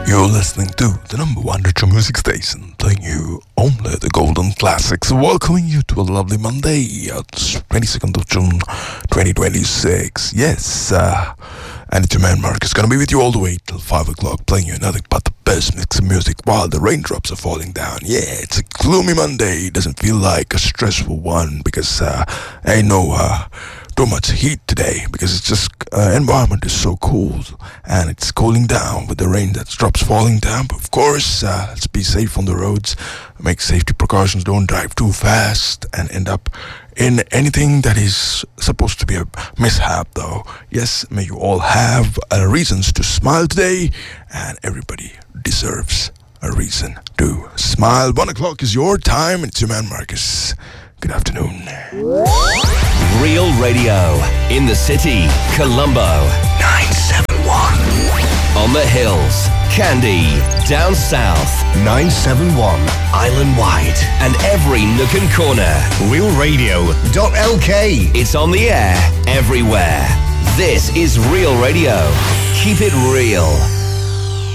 You're listening to the number one retro music station, playing you only the golden classics, welcoming you to a lovely Monday. It's 22nd of June, 2026. Yes, and it's your man Marcus, gonna be with you all the way till 5 o'clock, playing you nothing but the best mix of music while the raindrops are falling down. Yeah, it's a gloomy Monday, doesn't feel like a stressful one, because ain't no too much heat today, because it's just environment is so cold and it's cooling down with the rain that drops falling down. But of course, let's be safe on the roads, make safety precautions, don't drive too fast and end up in anything that is supposed to be a mishap though. Yes, may you all have reasons to smile today, and everybody deserves a reason to smile. 1 o'clock is your time. It's your man Marcus. Good afternoon. Real Radio. In the city, Colombo. 971. On the hills, Kandy. Down south, 971. Island Wide. And every nook and corner. RealRadio.lk. It's on the air everywhere. This is Real Radio. Keep it real.